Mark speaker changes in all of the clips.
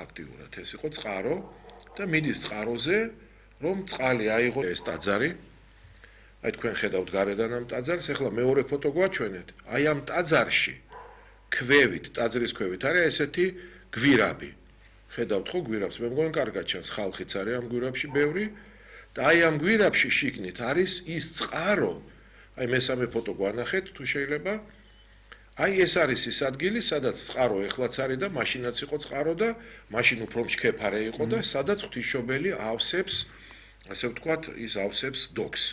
Speaker 1: ფაქტიურად ეს იყო წყარო და მიდის წყაროზე რომ წყალი აიღო ეს ტაძარი აი თქვენ ხედავთ გარედან ამ ტაძარს ახლა მეორე ფოტო გვაჩვენეთ აი ამ ტაძარში ქვევით ტაძრის ქვევით არის ესეთი გვირაბი ხედავთ ხო გვირაბს მე მგონი კარგად ჩანს ხალხიც არის ამ გვირაბში ბევრი და აი ამ გვირაბში შიგნით არის ის წყარო აი მესამე ფოტო გვანახეთ თუ შეიძლება აი ეს არის ის ადგილი სადაც წყარო ეხლაც არის და მაშინაც იყო წყარო და მაშინ უფრო მშქეფარე იყო და სადაც ღვთისმშობელი ავსებს ასე ვთქვათ ის ავსებს დოქს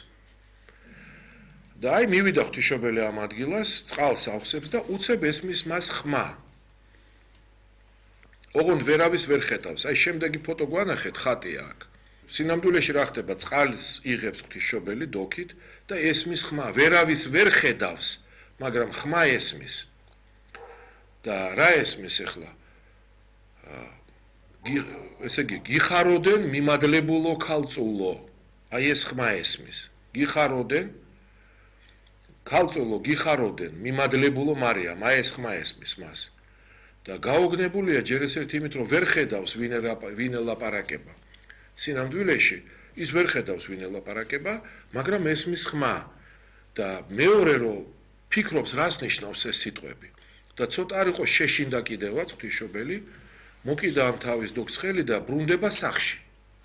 Speaker 1: და აი მივიდა ღვთისმშობელი ამ ადგილას წყალს ავსებს და უცებ ესმის მას ხმა ოღონდ ვერავის ვერ ხედავს აი შემდეგი ფოტო გვანახეთ ხატია აქ სინამდვილეში რა ხდება წყალს იღებს ღვთისმშობელი დოქით და ესმის ხმა ვერავის ვერ ხედავს მაგრამ ხმა ესმის და რა ესმის ახლა ესე იგი გიხაროდენ მიმადლებულო ქალწულო აი ეს ხმა ესმის გიხაროდენ ქალწულო გიხაროდენ მიმადლებულო მარიამ აი ეს ხმა ესმის მას და გაოგნებულია ჯერ ესეთ იმით რომ ვერ ხედავს ვინ ელაპარაკება სინამდვილეში ის ვერ ხედავს ვინ ელაპარაკება მაგრამ ესმის ხმა და მეორე რომ ფიქრობს რას ნიშნავს ეს სიტყვები და ცოტა არ იყო შეშინდა კიდევაც ღვთისმშობელი მოკიდა ამ თავის დოქს ხელი და ბრუნდება სახლში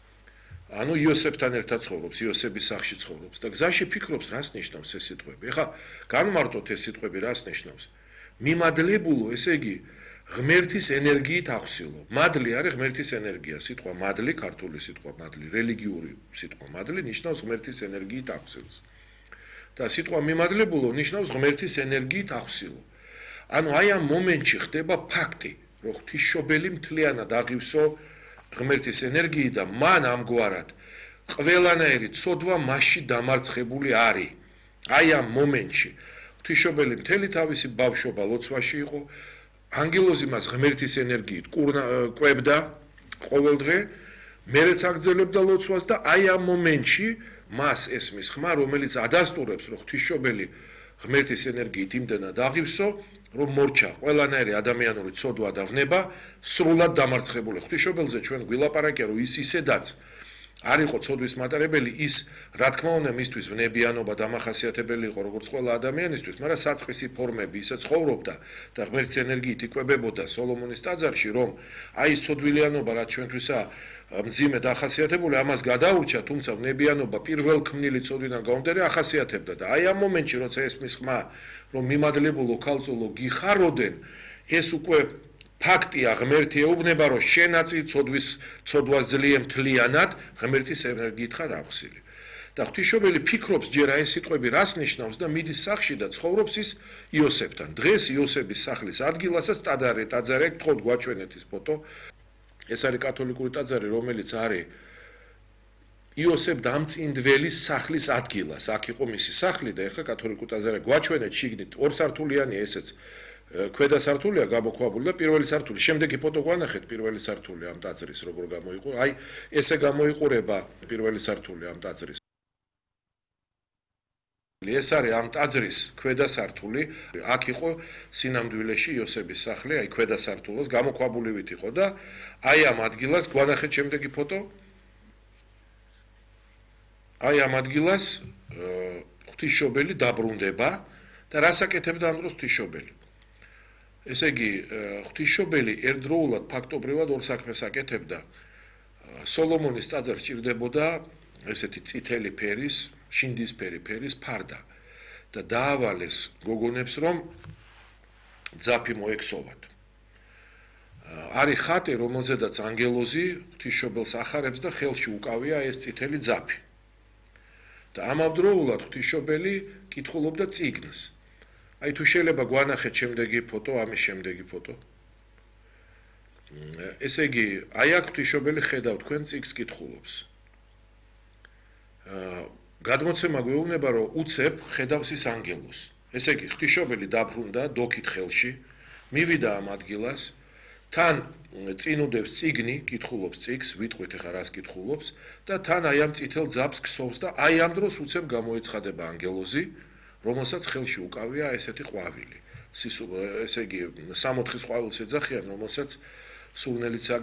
Speaker 1: ანუ იოსებთან ერთად ცხოვრობს იოსების სახლში ცხოვრობს და გზაში ფიქრობს რას ნიშნავს ეს სიტყვები ეხლა განმარტოთ ეს სიტყვები რას ნიშნავს მიმადლებულო ესე იგი ღმერთის ენერგიით ახსილო მადლი არის ღმერთის ენერგია სიტყვა მადლი ქართული სიტყვა მადლი რელიგიური სიტყვა მადლი ნიშნავს ღმერთის ენერგიით ახსილს და სიტყვა მიმადლებულო ნიშნავს ღმერთის ენერგიით ახსილო ანუ აი ამ მომენტში ხდება ფაქტი რომ ღვთისმშობელი მთლიანად აღივსო ღმერთის ენერგიიდან მან ამგვარად ყველანაირი ცოდვა მასში დამარცხებული არის აი ამ მომენტში ღვთისმშობელი მთელი თავისი ბავშვობა ლოცვაში იყო ანგელოზი მას ღმერთის ენერგიით კვებდა ყოველდღე მერეც აგრძელებდა ლოცვას და აი ამ მომენტში მას ესმის ხმა რომელიც ადასტურებს რომ ღვთისმშობელი ღმერთის ენერგიით იმდენად აღივსო რომ მორჩა ყველანაირი ადამიანური ცოდვა და ვნება სრულად დამარცხებული ღვთისმშობელზე ჩვენ გვილაპარაკია რომ ის ისედაც არ იყო ცოდვის მატარებელი ის რა თქმა უნდა მისთვის ვნებიანობა დამახასიათებელი იყო როგორც ყველა ადამიანისთვის მაგრამ საწყისი ფორმები ისე ცხოვრობდა და ღმერთის ენერგიით იკვებებოდა სოლომონის ტაძარში რომ აი ეს ცოდვილიანობა რაც ჩვენთვისაა მძიმე დახასიათებული ამას გადაურჩა თუმცა ვნებიანობა პირველ ქმნილი ცოდვიდან გამომდინარე ახასიათებდა და აი ამ მომენტში როცა ესმის ხმა რომ მიმადლებულო ქალწულო გიხაროდენ ეს უკვე ფაქტია ღმერთი ეუბნება რომ შენაცი ცოდვას ძლია მთლიანად ღმერთის ენერგიით ხარ აღსილი და ღვთისმშობელი ფიქრობს ჯერ აი ეს სიტყვები რას ნიშნავს და მიდის სახლში და ცხოვრობს ის იოსებთან დღეს იოსების სახლის ადგილასაც ტაძარი გთხოვთ გვაჩვენეთ ის ფოტო ეს არის კათოლიკური ტაძარი რომელიც არის იოსებ დამწინდველის სახლის ადგილას აქ იყო მისი სახლი და ეხლა კათოლიკური ტაძარი გვაჩვენეთ შიგნით ორსართულიანი ესეც ქვედა სართულია გამოქვაბული და პირველი სართული შემდეგი ფოტო გვანახეთ პირველი სართული ამ ტაძრის როგორ გამოიყურება აი ესე გამოიყურება პირველი სართული ამ ტაძრის ეს არის ამ ტაძრის ქვედა სართული აქ იყო სინამდვილეში იოსების სახლი აი ქვედა სართულს გამოქვაბულივით იყო და აი ამ ადგილას გვანახეთ შემდეგი ფოტო აი ამ ადგილას ღვთისმშობელი დაბრუნდება და რას აკეთებდა ამ დროს ღვთისმშობელი ესე იგი ღვთისმშობელი ერთდროულად ფაქტობრივად ორ საქმეს აკეთებდა სოლომონის ტაძარს ჭირდებოდა ესეთი წითელი ფერის შინდისფერი ფერის ფარდა და დაავალეს გოგონებს რომ ძაფი მოექსოვათ არის ხატი რომელზედაც ანგელოზი ღვთისმშობელს ახარებს და ხელში უკავია ეს წითელი ძაფი და ამავდროულად ღვთისმშობელი კითხულობდა წიგნს აი თუ შეიძლება გვანახეთ შემდეგი ფოტო ამის შემდეგი ფოტო ესე იგი აი აქ ღვთისმშობელი ხედავ თქვენ წიგნს კითხულობს გადმოცემა გვეუბნება რომ უცებ ხედავს ის ანგელოზს ესე იგი ღვთისმშობელი დაბრუნდა დოქით ხელში მივიდა ამ ადგილას თან წინუდებს წიგნი კითხულობს წიგს ვიტყვით ახლა რას კითხულობს და თან აი ამ წითელ ძაფს ქსოვს და აი ამ დროს უცებ გამოეცხადება ანგელოზი რომელსაც ხელში უკავია ესეთი ყვავილი ესე იგი 60 ყვავილს ეძახიან რომელსაც სულნელიც